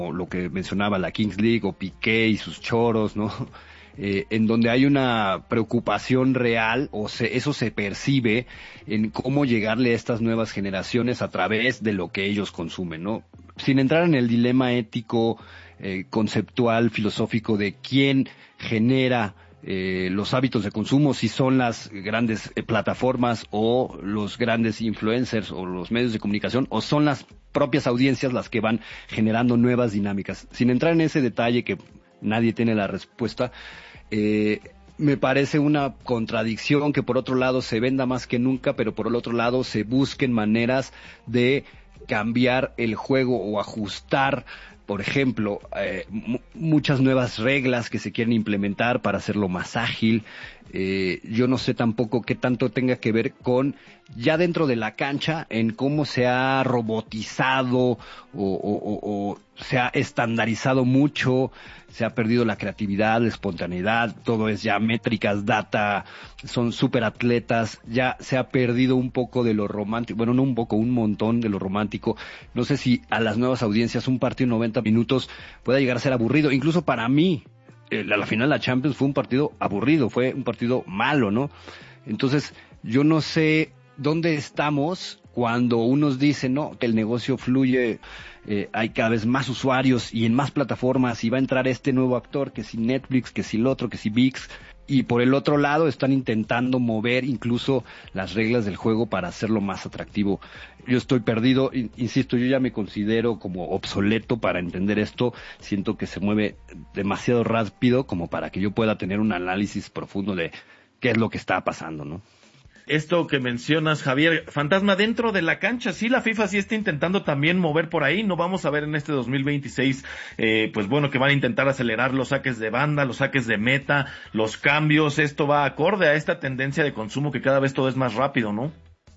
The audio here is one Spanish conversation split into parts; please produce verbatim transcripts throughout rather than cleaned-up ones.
o lo que mencionaba la Kings League o Piqué y sus choros, ¿no? Eh, en donde hay una preocupación real, o se, eso se percibe en cómo llegarle a estas nuevas generaciones a través de lo que ellos consumen, ¿no? Sin entrar en el dilema ético, eh, conceptual, filosófico de quién genera eh, los hábitos de consumo, si son las grandes eh, plataformas o los grandes influencers o los medios de comunicación, o son las propias audiencias las que van generando nuevas dinámicas. Sin entrar en ese detalle que nadie tiene la respuesta, eh, me parece una contradicción que por otro lado se venda más que nunca, pero por el otro lado se busquen maneras de cambiar el juego o ajustar, por ejemplo, eh, m- muchas nuevas reglas que se quieren implementar para hacerlo más ágil. Eh, yo no sé tampoco qué tanto tenga que ver con ya dentro de la cancha en cómo se ha robotizado o, o, o, o se ha estandarizado mucho, se ha perdido la creatividad, la espontaneidad, todo es ya métricas, data, son súper atletas, ya se ha perdido un poco de lo romántico, bueno, no un poco, un montón de lo romántico. No sé si a las nuevas audiencias un partido de noventa minutos pueda llegar a ser aburrido, incluso para mí. Eh, la, la final de la Champions fue un partido aburrido, fue un partido malo, ¿no? Entonces, yo no sé dónde estamos cuando unos dicen, no, que el negocio fluye, eh, hay cada vez más usuarios y en más plataformas y va a entrar este nuevo actor, que si Netflix, que si el otro, que si V I X, y por el otro lado están intentando mover incluso las reglas del juego para hacerlo más atractivo. Yo estoy perdido, insisto, yo ya me considero como obsoleto para entender esto, siento que se mueve demasiado rápido como para que yo pueda tener un análisis profundo de qué es lo que está pasando, ¿no? Esto que mencionas, Javier, Fantasma, dentro de la cancha, sí, la FIFA sí está intentando también mover por ahí. No vamos a ver en este dos mil veintiséis, eh, pues bueno, que van a intentar acelerar los saques de banda, los saques de meta, los cambios. Esto va acorde a esta tendencia de consumo que cada vez todo es más rápido, ¿no?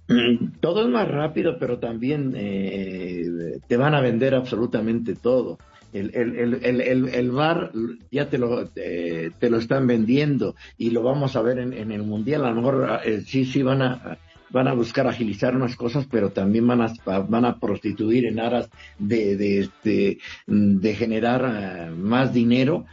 Todo es más rápido, pero también eh, te van a vender absolutamente todo. El, el, el, el, el, el V A R ya te lo, eh, te lo están vendiendo y lo vamos a ver en, en el Mundial. A lo mejor eh, sí, sí van a, van a buscar agilizar unas cosas, pero también van a, van a prostituir en aras de, de, de, de generar uh, más dinero.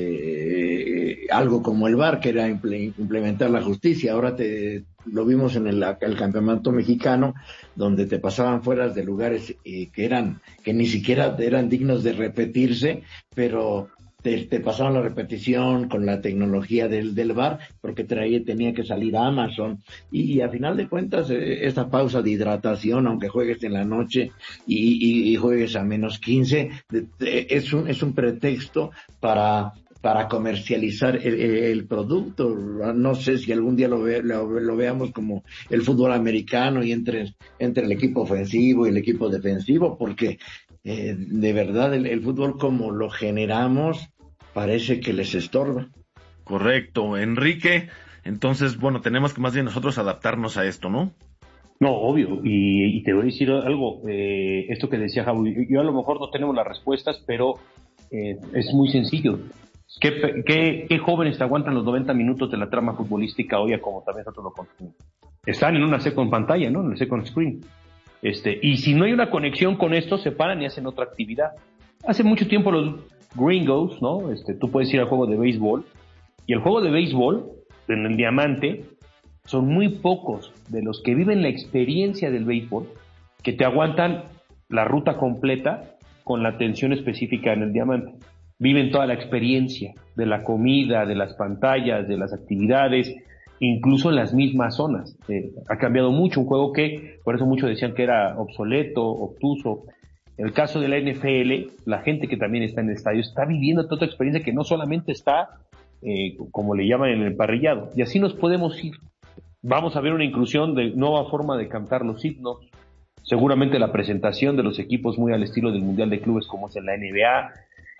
Eh, algo como el V A R, que era implementar la justicia. Ahora te lo vimos en el, el campeonato mexicano, donde te pasaban fueras de lugares eh, que eran que ni siquiera eran dignos de repetirse, pero te, te pasaban la repetición con la tecnología del, del V A R, porque traía, tenía que salir a Amazon, y, y a final de cuentas eh, esta pausa de hidratación, aunque juegues en la noche y, y, y juegues a menos quince, de, de, es un es un pretexto para para comercializar el, el producto. No sé si algún día lo, ve, lo, lo veamos como el fútbol americano y entre, entre el equipo ofensivo y el equipo defensivo, porque eh, de verdad el, el fútbol como lo generamos parece que les estorba. Correcto, Enrique. Entonces, bueno, tenemos que más bien nosotros adaptarnos a esto, ¿no? No, obvio, y, y te voy a decir algo, eh, esto que decía Javi, yo a lo mejor no tenemos las respuestas, pero eh, es muy sencillo. ¿Qué, qué, ¿Qué jóvenes te aguantan los noventa minutos de la trama futbolística hoy, como también nosotros lo consumimos? Están en una second pantalla, ¿no? En el second screen. Este, y si no hay una conexión con esto, se paran y hacen otra actividad. Hace mucho tiempo los gringos, ¿no? Este, tú puedes ir al juego de béisbol, y el juego de béisbol, en el Diamante, son muy pocos de los que viven la experiencia del béisbol que te aguantan la ruta completa con la atención específica en el Diamante. Viven toda la experiencia de la comida, de las pantallas, de las actividades, incluso las mismas zonas. Eh, ha cambiado mucho, un juego que, por eso muchos decían que era obsoleto, obtuso. En el caso de la N F L, la gente que también está en el estadio está viviendo toda otra experiencia que no solamente está, eh, como le llaman, en el parrillado. Y así nos podemos ir. Vamos a ver una inclusión de nueva forma de cantar los himnos. Seguramente la presentación de los equipos muy al estilo del Mundial de Clubes como es en la N B A.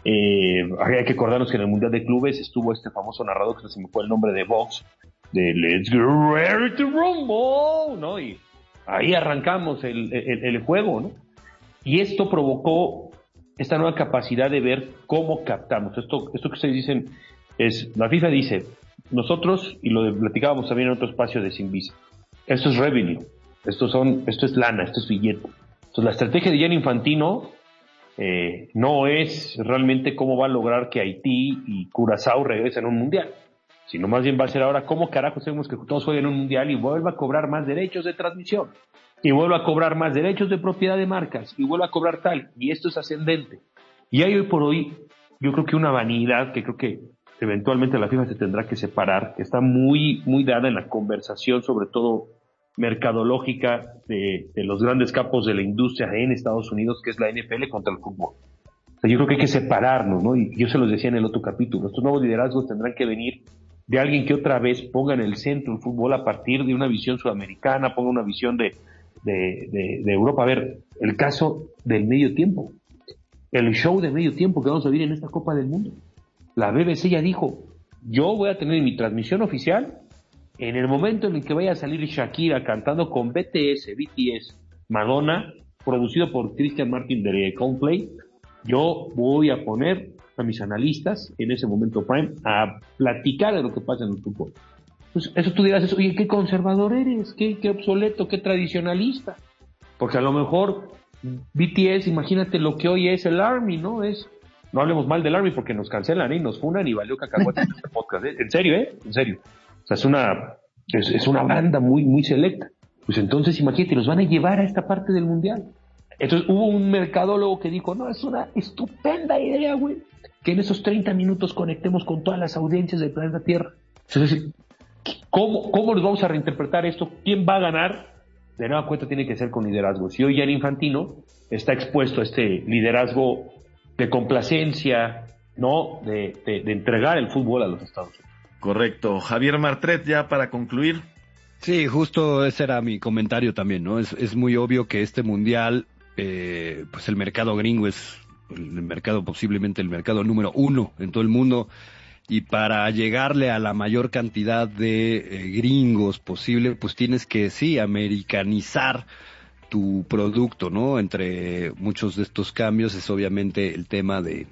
Eh, hay que acordarnos que en el Mundial de Clubes estuvo este famoso narrador que se me fue el nombre de Vox, de Let's Get Ready to Rumble, ¿no? Y ahí arrancamos el, el, el juego, ¿no? Y esto provocó esta nueva capacidad de ver cómo captamos. Esto, esto que ustedes dicen es, la FIFA dice, nosotros, y lo platicábamos también en otro espacio de Sinvisa, esto es revenue, esto son, esto es lana, esto es billete. Entonces la estrategia de Gianni Infantino eh, no es realmente cómo va a lograr que Haití y Curazao regresen a un mundial, sino más bien va a ser ahora cómo carajo hacemos que todos jueguen un mundial y vuelva a cobrar más derechos de transmisión, y vuelva a cobrar más derechos de propiedad de marcas, y vuelva a cobrar tal, y esto es ascendente. Y hay hoy por hoy, yo creo que una vanidad que creo que eventualmente la FIFA se tendrá que separar, que está muy, muy dada en la conversación, sobre todo mercadológica, de, de los grandes capos de la industria en Estados Unidos, que es la N F L contra el fútbol. O sea, yo creo que hay que separarnos, ¿no? Y yo se los decía en el otro capítulo, estos nuevos liderazgos tendrán que venir de alguien que otra vez ponga en el centro el fútbol a partir de una visión sudamericana, ponga una visión de, de, de, de Europa. A ver, el caso del medio tiempo, el show de medio tiempo que vamos a vivir en esta Copa del Mundo. La B B C ya dijo, yo voy a tener mi transmisión oficial en el momento en el que vaya a salir Shakira cantando con B T S, B T S, Madonna, producido por Christian Martin de Coldplay. Yo voy a poner a mis analistas en ese momento prime a platicar de lo que pasa en el fútbol. Pues eso tú dirás, oye, qué conservador eres, qué, qué obsoleto, qué tradicionalista. Porque a lo mejor B T S, imagínate lo que hoy es el Army, ¿no? Es, no hablemos mal del Army porque nos cancelan y nos funan y valió cacahuate en este podcast, ¿eh? En serio, ¿eh? En serio. O sea, es una, es, es una banda muy, muy selecta. Pues entonces, imagínate, los van a llevar a esta parte del mundial. Entonces hubo un mercadólogo que dijo, no, es una estupenda idea, güey, que en esos treinta minutos conectemos con todas las audiencias del planeta Tierra. Entonces, ¿cómo, cómo nos vamos a reinterpretar esto? ¿Quién va a ganar? De nueva cuenta tiene que ser con liderazgo. Si hoy Gianni Infantino está expuesto a este liderazgo de complacencia, ¿no? De, de, de entregar el fútbol a los Estados Unidos. Correcto. Javier Martret, ya para concluir. Sí, justo ese era mi comentario también, ¿no? Es, es muy obvio que este mundial, eh, pues el mercado gringo es el mercado, posiblemente el mercado número uno en todo el mundo, y para llegarle a la mayor cantidad de eh, gringos posible, pues tienes que, sí, americanizar tu producto, ¿no? Entre muchos de estos cambios es obviamente el tema de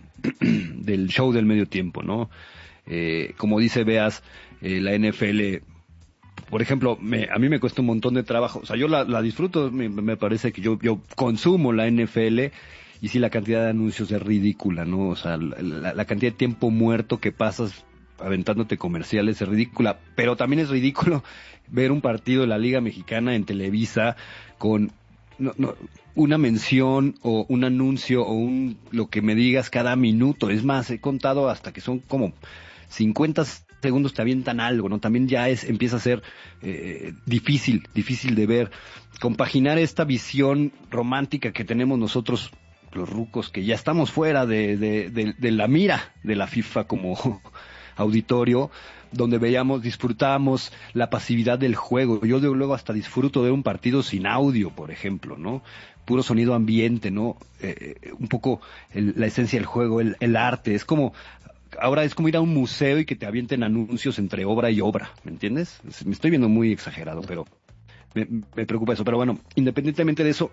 del show del medio tiempo, ¿no? Eh, como dice Beas, eh, la N F L, por ejemplo, me, a mí me cuesta un montón de trabajo, o sea, yo la, la disfruto, me, me parece que yo, yo consumo la N F L, y sí, la cantidad de anuncios es ridícula, ¿no? O sea, la, la cantidad de tiempo muerto que pasas aventándote comerciales es ridícula, pero también es ridículo ver un partido de la Liga Mexicana en Televisa con no, no, una mención o un anuncio o un lo que me digas cada minuto. Es más, he contado hasta que son como cincuenta segundos te avientan algo, ¿no? También ya es empieza a ser eh, difícil, difícil de ver. Compaginar esta visión romántica que tenemos nosotros, los rucos, que ya estamos fuera de, de, de, de la mira de la FIFA como auditorio, donde veíamos, disfrutábamos la pasividad del juego. Yo luego hasta disfruto de un partido sin audio, por ejemplo, ¿no? Puro sonido ambiente, ¿no? Eh, un poco el, la esencia del juego, el, el arte. Es como, ahora es como ir a un museo y que te avienten anuncios entre obra y obra, ¿me entiendes? Me estoy viendo muy exagerado, pero me, me preocupa eso. Pero bueno, independientemente de eso,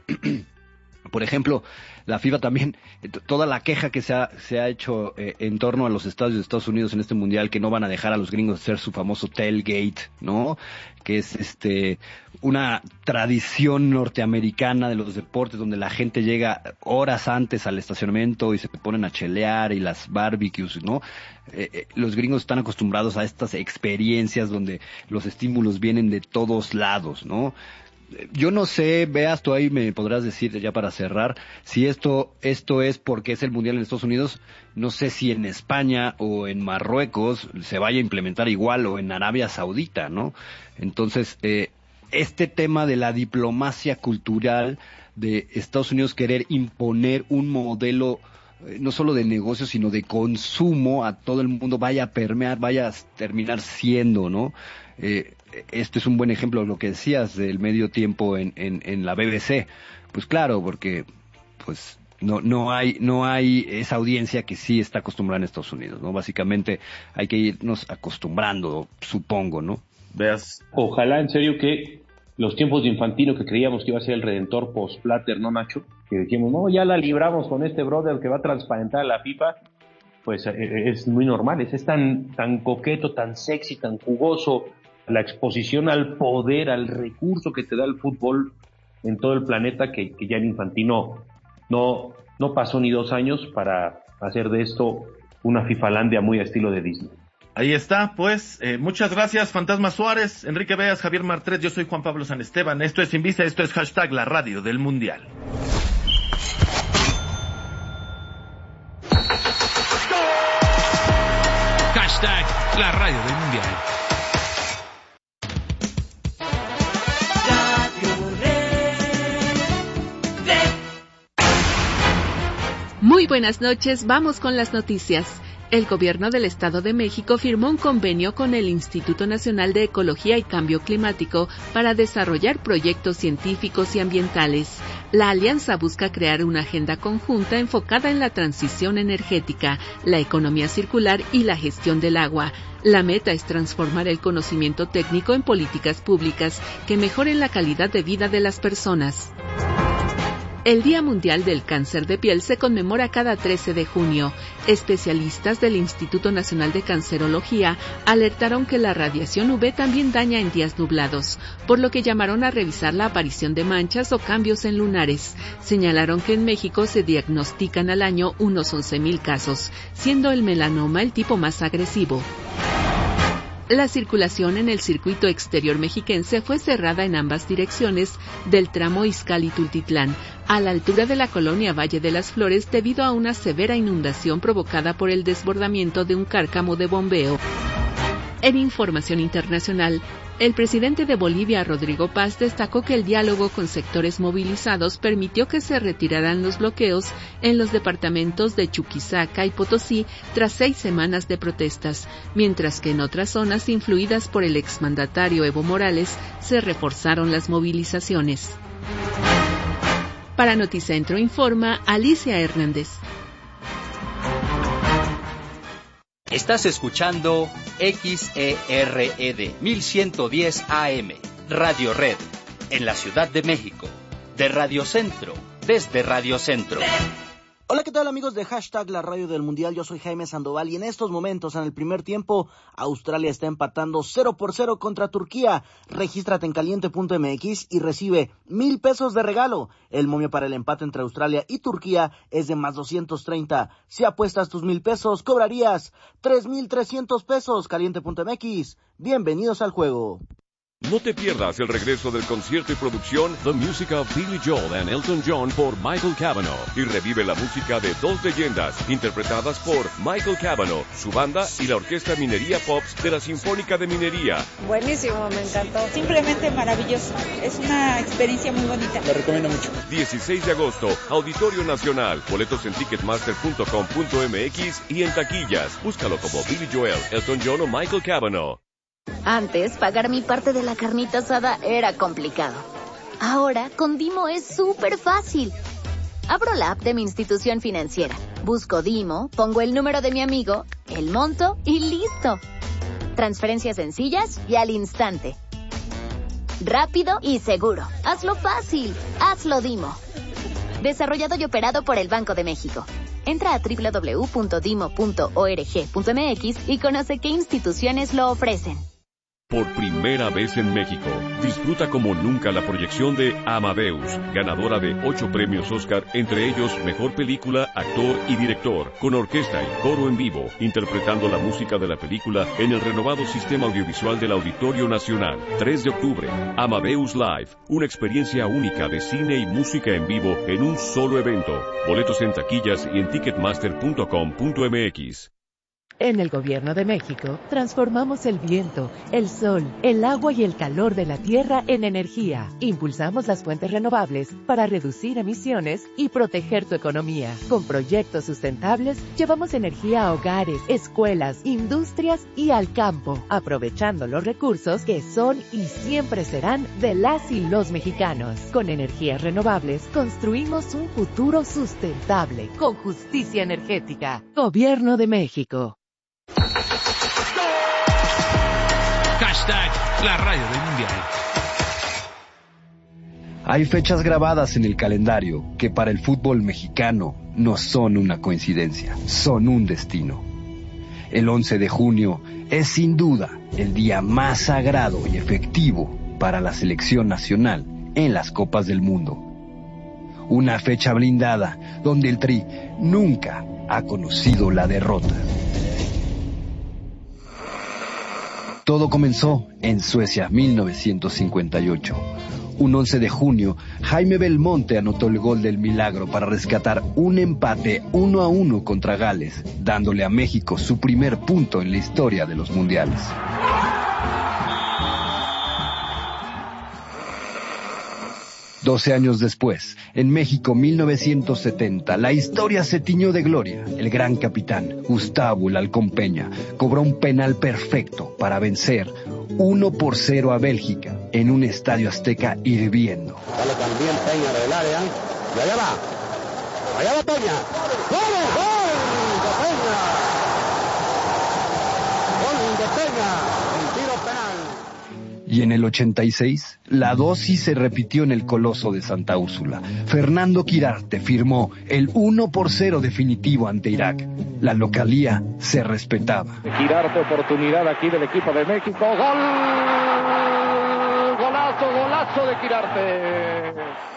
por ejemplo, la FIFA también, toda la queja que se ha, se ha hecho eh, en torno a los estadios de Estados Unidos en este mundial, que no van a dejar a los gringos hacer su famoso tailgate, ¿no? Que es este una tradición norteamericana de los deportes donde la gente llega horas antes al estacionamiento y se ponen a chelear y las barbecues, ¿no? Eh, eh, los gringos están acostumbrados a estas experiencias donde los estímulos vienen de todos lados, ¿no? Yo no sé, Beas, tú ahí me podrás decir ya para cerrar, si esto esto es porque es el Mundial en Estados Unidos, no sé si en España o en Marruecos se vaya a implementar igual, o en Arabia Saudita, ¿no? Entonces, eh, este tema de la diplomacia cultural de Estados Unidos querer imponer un modelo eh, no solo de negocio, sino de consumo a todo el mundo, vaya a permear, vaya a terminar siendo, ¿no? Eh, este es un buen ejemplo de lo que decías del medio tiempo en, en, en la B B C. Pues claro, porque pues no no hay no hay esa audiencia que sí está acostumbrada en Estados Unidos, ¿no? Básicamente hay que irnos acostumbrando, supongo, ¿no? Veas. Ojalá en serio que los tiempos de Infantino, que creíamos que iba a ser el redentor post-Platter, ¿no, Nacho? Que decíamos, no, ya la libramos con este brother que va a transparentar a la FIFA. Pues eh, es muy normal, es, es tan, tan coqueto, tan sexy, tan jugoso, la exposición al poder, al recurso que te da el fútbol en todo el planeta, que, que ya en Infantino no, no pasó ni dos años para hacer de esto una FIFAlandia muy a estilo de Disney. Ahí está, pues, eh, muchas gracias, Fantasma Suárez, Enrique Veas, Javier Martret, yo soy Juan Pablo San Esteban, esto es Sin Visa, esto es hashtag la radio del Mundial. Hashtag la radio del Mundial. Muy buenas noches, vamos con las noticias. El Gobierno del Estado de México firmó un convenio con el Instituto Nacional de Ecología y Cambio Climático para desarrollar proyectos científicos y ambientales. La alianza busca crear una agenda conjunta enfocada en la transición energética, la economía circular y la gestión del agua. La meta es transformar el conocimiento técnico en políticas públicas que mejoren la calidad de vida de las personas. El Día Mundial del Cáncer de Piel se conmemora cada trece de junio. Especialistas del Instituto Nacional de Cancerología alertaron que la radiación U V también daña en días nublados, por lo que llamaron a revisar la aparición de manchas o cambios en lunares. Señalaron que en México se diagnostican al año unos once mil casos, siendo el melanoma el tipo más agresivo. La circulación en el circuito exterior mexiquense fue cerrada en ambas direcciones del tramo Izcalli-Tultitlán, a la altura de la colonia Valle de las Flores, debido a una severa inundación provocada por el desbordamiento de un cárcamo de bombeo. En información internacional, el presidente de Bolivia, Rodrigo Paz, destacó que el diálogo con sectores movilizados permitió que se retiraran los bloqueos en los departamentos de Chuquisaca y Potosí tras seis semanas de protestas, mientras que en otras zonas influidas por el exmandatario Evo Morales se reforzaron las movilizaciones. Para Noticentro informa Alicia Hernández. Estás escuchando X E R E D mil ciento diez A M, Radio Red, en la Ciudad de México, de Radio Centro, desde Radio Centro. Hola, ¿qué tal amigos de Hashtag la radio del Mundial? Yo soy Jaime Sandoval y en estos momentos, en el primer tiempo, Australia está empatando cero por cero contra Turquía. Regístrate en caliente punto m x y recibe mil pesos de regalo. El momio para el empate entre Australia y Turquía es de más doscientos treinta. Si apuestas tus mil pesos, cobrarías tres mil trescientos pesos. caliente punto m x. Bienvenidos al juego. No te pierdas el regreso del concierto y producción The Music of Billy Joel and Elton John por Michael Cavanaugh y revive la música de dos leyendas interpretadas por Michael Cavanaugh, su banda y la Orquesta Minería Pops de la Sinfónica de Minería. Buenísimo, me encantó. Simplemente maravilloso. Es una experiencia muy bonita. La recomiendo mucho. dieciséis de agosto, Auditorio Nacional. Boletos en ticketmaster punto com punto m x y en taquillas. Búscalo como Billy Joel, Elton John o Michael Cavanaugh. Antes, pagar mi parte de la carnita asada era complicado. Ahora, con Dimo es súper fácil. Abro la app de mi institución financiera, busco Dimo, pongo el número de mi amigo, el monto y listo. Transferencias sencillas y al instante. Rápido y seguro. Hazlo fácil. Hazlo Dimo. Desarrollado y operado por el Banco de México. Entra a doble u doble u doble u punto dimo punto org punto m x y conoce qué instituciones lo ofrecen. Por primera vez en México, disfruta como nunca la proyección de Amadeus, ganadora de ocho premios Oscar, entre ellos Mejor Película, Actor y Director, con orquesta y coro en vivo, interpretando la música de la película en el renovado sistema audiovisual del Auditorio Nacional. tres de octubre, Amadeus Live, una experiencia única de cine y música en vivo en un solo evento. Boletos en taquillas y en ticketmaster punto com punto m x. En el Gobierno de México, transformamos el viento, el sol, el agua y el calor de la tierra en energía. Impulsamos las fuentes renovables para reducir emisiones y proteger tu economía. Con proyectos sustentables, llevamos energía a hogares, escuelas, industrias y al campo, aprovechando los recursos que son y siempre serán de las y los mexicanos. Con energías renovables, construimos un futuro sustentable, con justicia energética. Gobierno de México. Hashtag la radio del Mundial. Hay fechas grabadas en el calendario que para el fútbol mexicano no son una coincidencia, son un destino. El once de junio es sin duda el día más sagrado y efectivo para la selección nacional en las Copas del Mundo. una fecha blindada donde el Tri nunca ha conocido la derrota. Todo comenzó en Suecia, mil novecientos cincuenta y ocho. Un once de junio, Jaime Belmonte anotó el gol del milagro para rescatar un empate uno a uno contra Gales, dándole a México su primer punto en la historia de los mundiales. Doce años después, en México mil novecientos setenta, la historia se tiñó de gloria. El gran capitán, Gustavo El Halcón Peña, cobró un penal perfecto para vencer uno por cero a Bélgica en un estadio azteca hirviendo. Sale también Peña del área, y allá va, allá va Peña, ¡gol, gol de Peña! ¡Gol de Peña! El tiro penal. Y en el ochenta y seis, la dosis se repitió en el Coloso de Santa Úrsula. Fernando Quirarte firmó el uno por cero definitivo ante Irak. La localía se respetaba. Quirarte, oportunidad aquí del equipo de México. ¡Gol! ¡Golazo, golazo de Quirarte!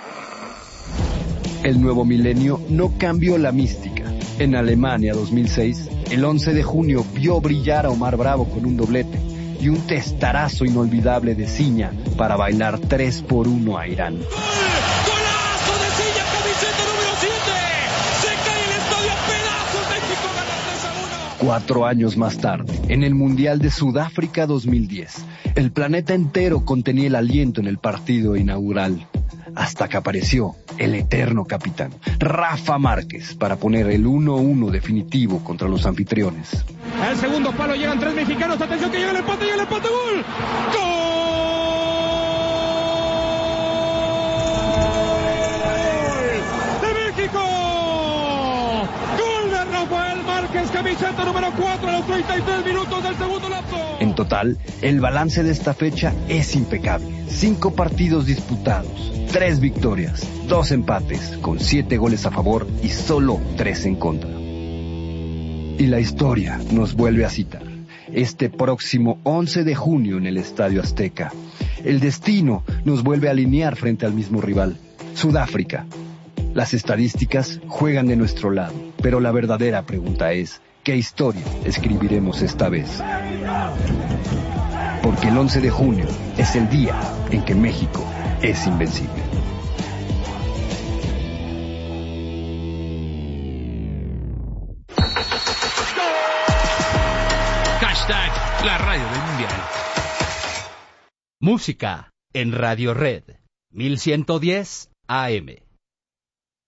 El nuevo milenio no cambió la mística. En Alemania dos mil seis, el once de junio vio brillar a Omar Bravo con un doblete y un testarazo inolvidable de Ciña para bailar tres por uno a Irán. ¡Golazo de Ciña, camiseta número siete! ¡Se cae el estadio a pedazos! ¡México gana tres a uno! Cuatro años más tarde, en el Mundial de Sudáfrica dos mil diez, el planeta entero contenía el aliento en el partido inaugural, hasta que apareció el eterno capitán, Rafa Márquez, para poner el uno uno definitivo contra los anfitriones. Al segundo palo llegan tres mexicanos, atención que llega el empate, llega el empate, ¡gol! ¡Gol! ¡De México! ¡Gol de Rafael Márquez, camiseta número cuatro a los treinta y tres minutos del segundo lapso! En total, el balance de esta fecha es impecable. Cinco partidos disputados, tres victorias, dos empates, con siete goles a favor y solo tres en contra. Y la historia nos vuelve a citar. Este próximo once de junio en el Estadio Azteca, el destino nos vuelve a alinear frente al mismo rival, Sudáfrica. Las estadísticas juegan de nuestro lado, pero la verdadera pregunta es, ¿qué historia escribiremos esta vez? Porque el once de junio es el día en que México es invencible. Hashtag la radio del mundial. Música en Radio Red, mil ciento diez A M.